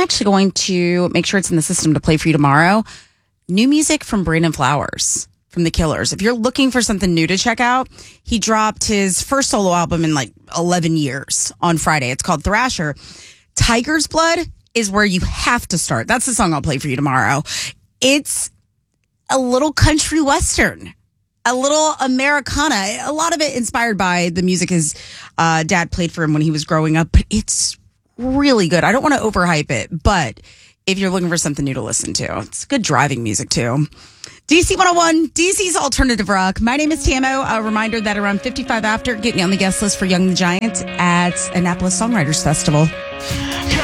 actually going to make sure it's in the system to play for you tomorrow. New music from Brandon Flowers from The Killers. If you're looking for something new to check out, he dropped his first solo album in like 11 years on Friday. It's called Thrasher. Tiger's Blood is where you have to start. That's the song I'll play for you tomorrow. It's a little country western, a little Americana, a lot of it inspired by the music his dad played for him when he was growing up, but it's really good. I don't want to overhype it, but if you're looking for something new to listen to, it's good driving music too. DC 101, DC's Alternative Rock. My name is Tamo. A reminder that around 55 after, get me on the guest list for Young the Giant at Annapolis Songwriters Festival.